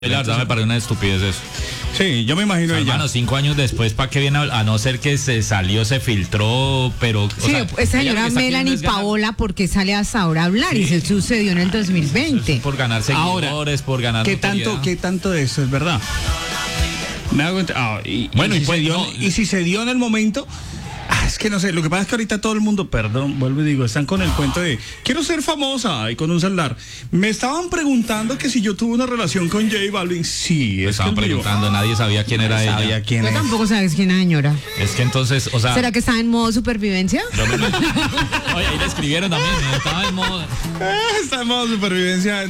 La verdad me parece una estupidez eso. Sí, yo me imagino ella. Hermano, 5 años después, ¿para qué viene a no ser que se salió, se filtró, pero... Sí, esa señora Melanie Paola, ¿por qué sale hasta ahora a hablar? Y se sucedió en el 2020. Por ganar seguidores, Ahora, por ganar ¿qué notoriedad. tanto de eso es verdad? Me hago Bueno, y, y pues, si no. y si se dio en el momento. Es que no sé, lo que pasa es que ahorita todo el mundo, perdón, vuelvo y digo, están con el cuento de quiero ser famosa y con un celular. Me estaban preguntando que si yo tuve una relación con J Balvin. Sí, Me estaban preguntando, nadie sabía quién era ella. Sabía quién Tú es. tampoco sabes quién es la señora. Es que entonces, o sea... ¿Será que está en modo supervivencia? Oye, ahí le escribieron también, estaba en modo... Está en modo supervivencia.